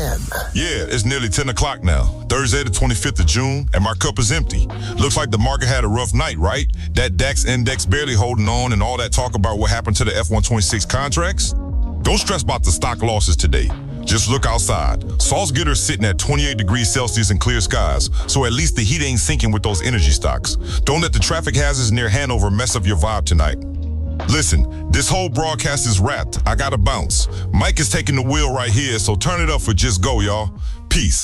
10. Yeah, it's nearly 10 o'clock now. Thursday the 25th of June, and my cup is empty. Looks like the market had a rough night, right? That DAX index barely holding on and all that talk about what happened to the F-126 contracts. Don't stress about the stock losses today. Just look outside. Salzgitter's sitting at 28 degrees Celsius and clear skies, so at least the heat ain't sinking with those energy stocks. Don't let the traffic hazards near Hanover mess up your vibe tonight. Listen, this whole broadcast is wrapped. I gotta bounce. Mike is taking the wheel right here, so turn it up for Just Go, y'all. Peace.